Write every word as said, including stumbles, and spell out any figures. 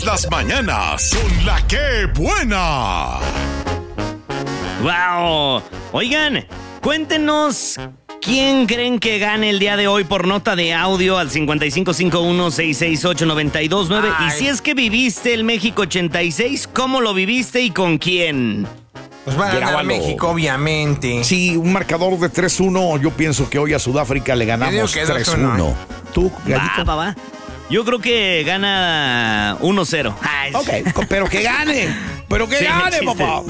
Las mañanas con la que buena. ¡Wow! Oigan, cuéntenos quién creen que gane el día de hoy por nota de audio al cincuenta y cinco cincuenta y uno, sesenta y seis ocho, noventa y dos nueve. Y si es que viviste el México ochenta y seis, ¿cómo lo viviste y con quién? Pues va a ganar Grábalo. México, obviamente. Sí, un marcador de tres uno. Yo pienso que hoy a Sudáfrica le Yo digo ganamos que tres dos uno, uno. ¿eh? ¿Tú, Va, Gallito? va, va. Yo creo que gana uno cero. Ay, Ok, pero que gane. Pero que Sí, gane, chiste. papá.